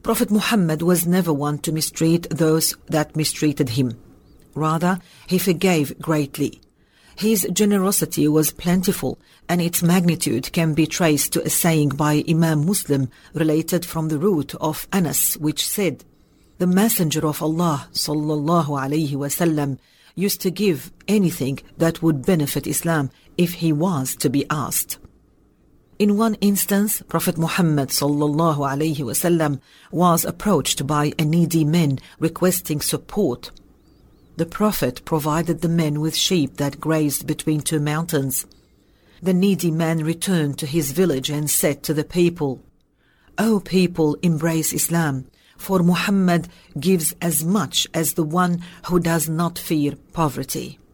Prophet Muhammad was never one to mistreat those that mistreated him. Rather, he forgave greatly. His generosity was plentiful, and its magnitude can be traced to a saying by Imam Muslim related from the root of Anas, which said, "The Messenger of Allah sallallahu alaihi wasallam used to give anything that would benefit Islam if he was to be asked." In one instance, Prophet Muhammad sallallahu alaihi wasallam was approached by a needy man requesting support. The Prophet provided the men with sheep that grazed between two mountains. The needy man returned to his village and said to the people, "O people, embrace Islam, for Muhammad gives as much as the one who does not fear poverty."